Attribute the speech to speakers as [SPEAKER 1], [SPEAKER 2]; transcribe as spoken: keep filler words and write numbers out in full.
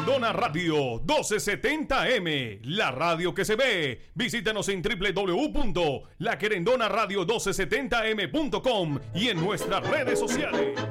[SPEAKER 1] Querendona Radio doce setenta M, la radio que se ve. Visítanos en doble u doble u doble u punto la querendona radio doce setenta m punto com y en nuestras redes sociales.